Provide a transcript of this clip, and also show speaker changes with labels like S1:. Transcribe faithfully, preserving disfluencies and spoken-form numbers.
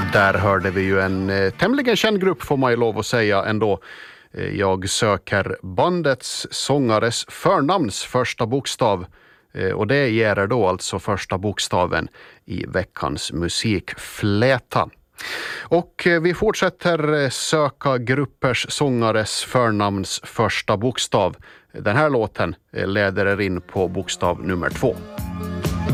S1: Där hörde vi ju en eh, tämligen känd grupp får man ju lov att säga ändå. Eh, jag söker bandets sångares förnamns första bokstav eh, och det ger då alltså första bokstaven i veckans musikfläta. Och eh, vi fortsätter eh, söka gruppers sångares förnamns första bokstav. Den här låten eh, leder er in på bokstav nummer två.